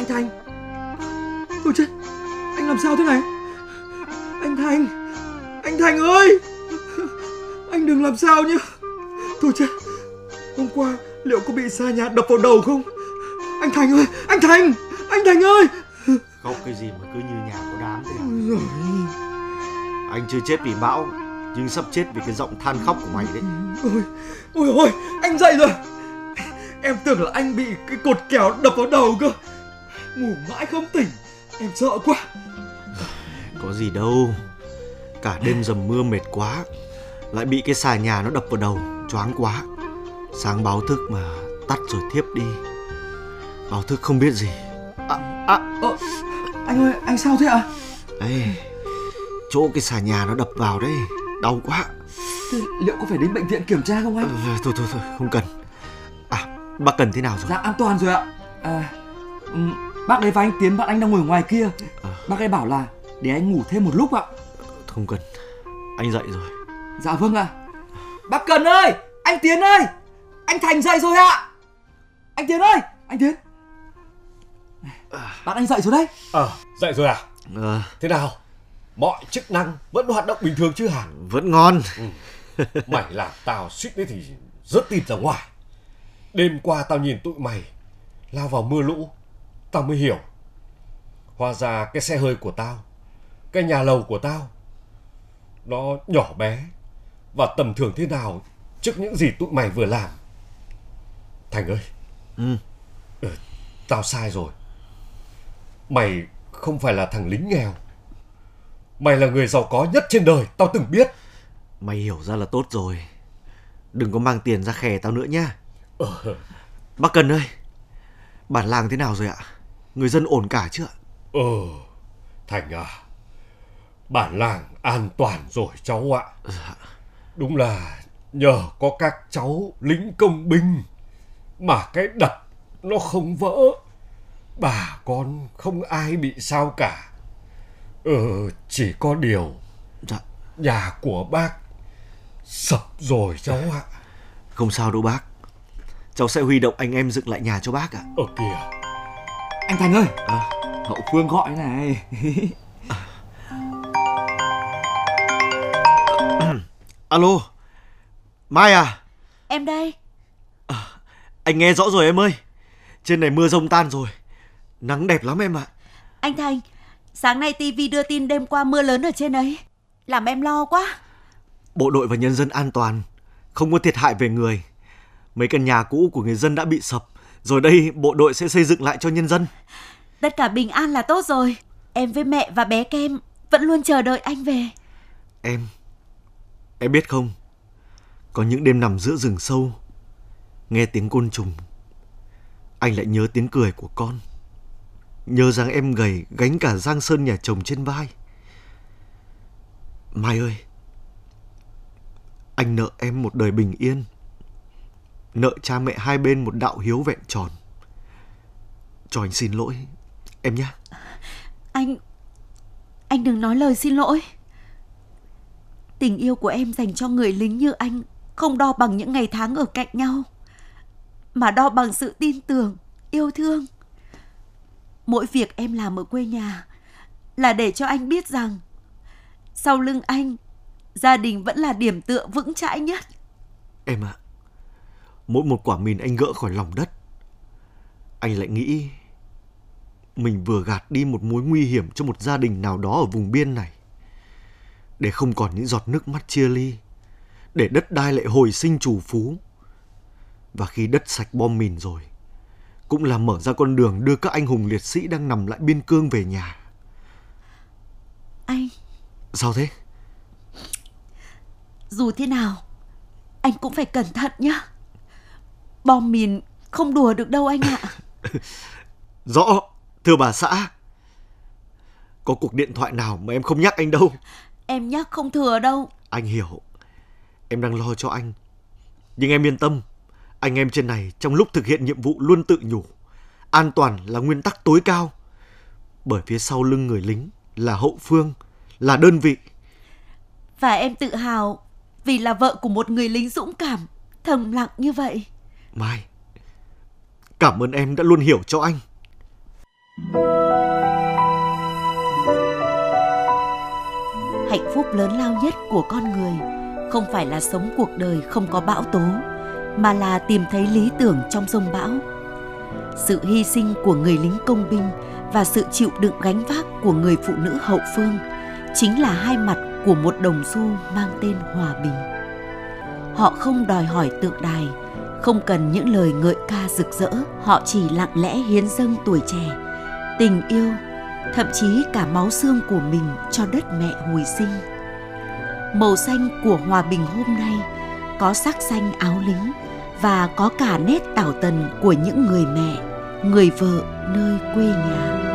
Anh Thành. Ôi chết, anh làm sao thế này? Anh Thành, anh Thành ơi, anh đừng làm sao nhá. Thôi chết, hôm qua liệu có bị xà nhà đập vào đầu không? Anh Thành ơi, anh Thành, anh Thành ơi. Khóc cái gì mà cứ như nhà có đám thế à? Anh chưa chết vì bão, nhưng sắp chết vì cái giọng than khóc của mày đấy. Ôi, anh dậy rồi. Em tưởng là anh bị cái cột kéo đập vào đầu cơ. Ngủ mãi không tỉnh, em sợ quá. Có gì đâu, cả đêm dầm mưa mệt quá, lại bị cái xà nhà nó đập vào đầu, choáng quá. Sáng báo thức mà tắt rồi thiếp đi. Báo thức không biết gì. Anh ơi, anh sao thế ạ? Đấy, chỗ cái xà nhà nó đập vào đấy, đau quá. Thế liệu có phải đến bệnh viện kiểm tra không anh? Thôi, không cần. Bác cần thế nào rồi? Dạ an toàn rồi ạ. Bác ấy và anh Tiến bạn anh đang ngồi ngoài kia. Bác ấy bảo là để anh ngủ thêm một lúc ạ. Không cần, anh dậy rồi. Dạ vâng ạ. Bác Cần ơi, anh Tiến ơi, anh Thành dậy rồi ạ. Anh Tiến ơi, anh Tiến. Bạn anh dậy rồi đấy. Dậy rồi à? Thế nào? Mọi chức năng vẫn hoạt động bình thường chứ hả? Vẫn ngon. Mày làm tao suýt nữa thì rớt tịt ra ngoài. Đêm qua tao nhìn tụi mày lao vào mưa lũ, tao mới hiểu. Hóa ra cái xe hơi của tao, cái nhà lầu của tao, nó nhỏ bé và tầm thường thế nào trước những gì tụi mày vừa làm. Thành ơi, tao sai rồi. Mày không phải là thằng lính nghèo, mày là người giàu có nhất trên đời tao từng biết. Mày hiểu ra là tốt rồi. Đừng có mang tiền ra khè tao nữa nhá. Bác Cần ơi, bản làng thế nào rồi ạ? Người dân ổn cả chứ ạ? Thành à, bản làng an toàn rồi cháu ạ. Đúng là nhờ có các cháu lính công binh mà cái đập nó không vỡ, bà con không ai bị sao cả. Chỉ có điều nhà của bác sập rồi cháu ạ. Không sao đâu bác, cháu sẽ huy động anh em dựng lại nhà cho bác ạ. Kìa Anh Thành ơi, Hậu Phương gọi này. Alo, Mai à? Em đây. Anh nghe rõ rồi em ơi. Trên này mưa giông tan rồi, nắng đẹp lắm em ạ. Anh Thành, sáng nay TV đưa tin đêm qua mưa lớn ở trên ấy, làm em lo quá. Bộ đội và nhân dân an toàn, không có thiệt hại về người. Mấy căn nhà cũ của người dân đã bị sập, rồi đây bộ đội sẽ xây dựng lại cho nhân dân. Tất cả bình an là tốt rồi. Em với mẹ và bé Kem vẫn luôn chờ đợi anh về. Em biết không, có những đêm nằm giữa rừng sâu, nghe tiếng côn trùng, anh lại nhớ tiếng cười của con. Nhớ rằng em gầy gánh cả giang sơn nhà chồng trên vai. Mai ơi, anh nợ em một đời bình yên, nợ cha mẹ hai bên một đạo hiếu vẹn tròn. Cho anh xin lỗi em nhé. Anh đừng nói lời xin lỗi. Tình yêu của em dành cho người lính như anh không đo bằng những ngày tháng ở cạnh nhau, mà đo bằng sự tin tưởng, yêu thương. Mỗi việc em làm ở quê nhà là để cho anh biết rằng sau lưng anh, gia đình vẫn là điểm tựa vững chãi nhất. Em ạ, mỗi một quả mìn anh gỡ khỏi lòng đất, anh lại nghĩ mình vừa gạt đi một mối nguy hiểm cho một gia đình nào đó ở vùng biên này, để không còn những giọt nước mắt chia ly, để đất đai lại hồi sinh trù phú. Và khi đất sạch bom mìn rồi, cũng là mở ra con đường đưa các anh hùng liệt sĩ đang nằm lại biên cương về nhà. Anh... Sao thế? Dù thế nào, anh cũng phải cẩn thận nhé. Bom mìn không đùa được đâu anh ạ. Rõ, thưa bà xã. Có cuộc điện thoại nào mà em không nhắc anh đâu. Em nhắc không thừa đâu. Anh hiểu, em đang lo cho anh. Nhưng em yên tâm, anh em trên này trong lúc thực hiện nhiệm vụ luôn tự nhủ, an toàn là nguyên tắc tối cao. Bởi phía sau lưng người lính là hậu phương, là đơn vị. Và em tự hào vì là vợ của một người lính dũng cảm, thầm lặng như vậy. Mai, cảm ơn em đã luôn hiểu cho anh. Hạnh phúc lớn lao nhất của con người không phải là sống cuộc đời không có bão tố, mà là tìm thấy lý tưởng trong dông bão. Sự hy sinh của người lính công binh và sự chịu đựng gánh vác của người phụ nữ hậu phương chính là hai mặt của một đồng xu mang tên hòa bình. Họ không đòi hỏi tượng đài, không cần những lời ngợi ca rực rỡ, họ chỉ lặng lẽ hiến dâng tuổi trẻ, tình yêu, thậm chí cả máu xương của mình cho đất mẹ hồi sinh. Màu xanh của hòa bình hôm nay có sắc xanh áo lính và có cả nét tảo tần của những người mẹ, người vợ nơi quê nhà.